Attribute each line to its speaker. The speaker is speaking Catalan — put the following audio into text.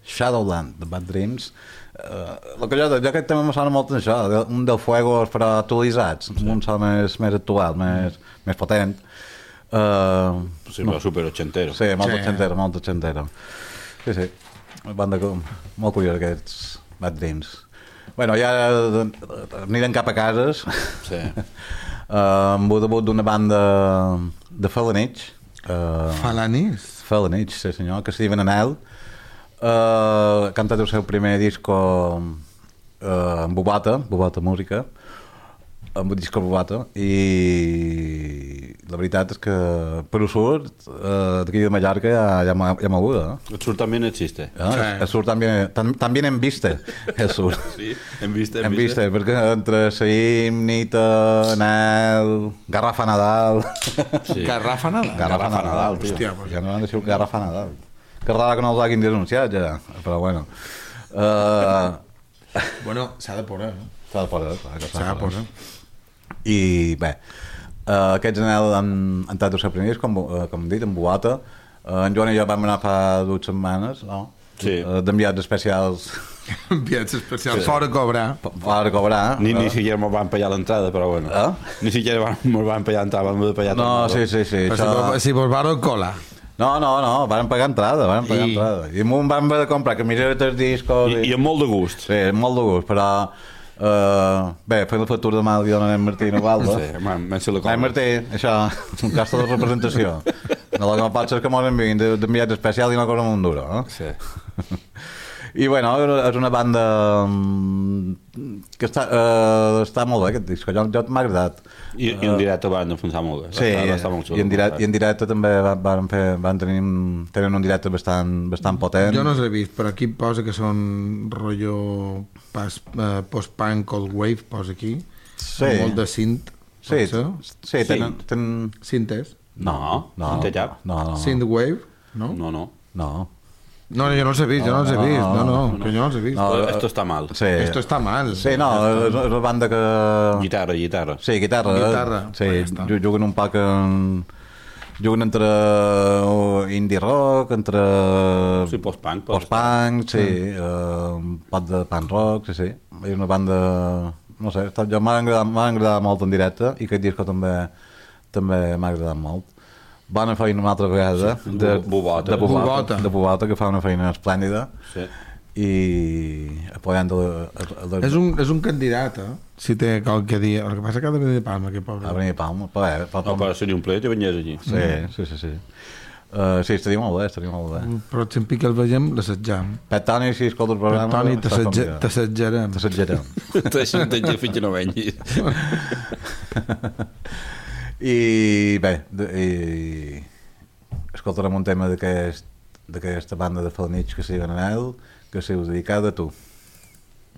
Speaker 1: Shadowland, de Bad Dreams. El que jo aquest tema me sona molt en això, un del Fuegos però actualitzats, un so més actual, més potent.
Speaker 2: Sí, però super ochentero.
Speaker 1: Sí, molt ochentero. Sí. Una banda molt curiosa, aquests Bad Dreams. Bueno, ja anirem cap a cases.
Speaker 2: Sí.
Speaker 1: Amb el debut d'una banda de Falanich. Falanich, sí senyor, que s'hi diuen Anel. Ha cantat el seu primer disco amb Bubata Música, amb el disco Bubata, i la veritat és que per ho surt d'aquí de Mallorca ja m'aguda.
Speaker 2: El sur també existe.
Speaker 1: El sur també en viste. El sur.
Speaker 2: Sí, en viste.
Speaker 1: Perquè entre Saïm, Nita, Anel, Garrafa Nadal...
Speaker 3: Sí. Garrafa Nadal,
Speaker 1: tio. Hòstia, ja no han de ser Garrafa Nadal. Que rara que no els hagin denunciat ja, però bueno.
Speaker 3: Bueno, s'ha de posar, no?
Speaker 1: S'ha de posar. I bé, aquests Anel han entrat els seus primers, com hem dit, en Boata. En Joan i jo vam anar fa 2 setmanes, no?
Speaker 2: Sí.
Speaker 1: D'enviats especials.
Speaker 3: Enviats especials, sí. Fora cobrar.
Speaker 2: Ni siquiera m'ho van pagar l'entrada, però bueno. Ni siquiera m'ho van pagar l'entrada, m'ho de pagar tot.
Speaker 1: No, sí.
Speaker 3: Però si vos varen colar.
Speaker 1: No, van pagar entrada. I m'ho van haver de comprar camisetes, discos...
Speaker 2: I amb molt de gust.
Speaker 1: Sí, amb molt de gust, però... bé, fent la factura de mal i donen en Martí Novalda.
Speaker 2: Sí, men-se la compra.
Speaker 1: Martí, això, un costa de representació. No, el que no pot ser que m'ho enviïn d'enviats especials i no cobren un duro, no?
Speaker 2: Sí.
Speaker 1: I bueno, és una banda que està molt bé, aquest disc, jo m'ha agradat.
Speaker 2: I en directe van enfonsar molt bé.
Speaker 1: Sí, i en directe també tenen un directe bastant potent.
Speaker 3: Jo no els he vist, però aquí posa que són rotllo post-punk, cold wave, posa aquí.
Speaker 1: Sí.
Speaker 3: Molt de synth.
Speaker 1: Sí, tenen...
Speaker 3: Synths?
Speaker 2: No.
Speaker 3: Synthwave?
Speaker 2: No.
Speaker 3: No, jo no els he vist, que jo no els he vist.
Speaker 2: Esto está mal.
Speaker 1: Sí.
Speaker 3: Esto está mal.
Speaker 1: Sí, no, és una banda que...
Speaker 2: Guitarra.
Speaker 1: Sí, guitarra. Sí, juguen un poc en... Juguen entre indie rock, entre...
Speaker 2: Sí, post-punk.
Speaker 1: Post-punk, sí. Un poc de punk rock, sí. És una banda... No sé, jo m'ha agradat molt en directe i aquest disco també m'ha agradat molt. Bona feina una altra vegada de Bubata, que fa una feina esplèndida. Sí. I apoyant
Speaker 3: és un candidat, si té qualque dia. El que passa que ha de venir de Palma, que pobre.
Speaker 1: Ha de venir de Palma,
Speaker 2: però seria un plaer que venies allí.
Speaker 1: Sí. Sí, estaria molt bé.
Speaker 3: Però sempre que el veiem l'assetjam.
Speaker 1: Pet Toni, si escolta el programa...
Speaker 3: Toni, t'assetjarem.
Speaker 2: T'assetjarem fins que no venguis.
Speaker 1: I bé, escoltarem un tema d'aquesta banda de Falanich que s'hi diuen Anel, que s'hi heu dedicat a tu.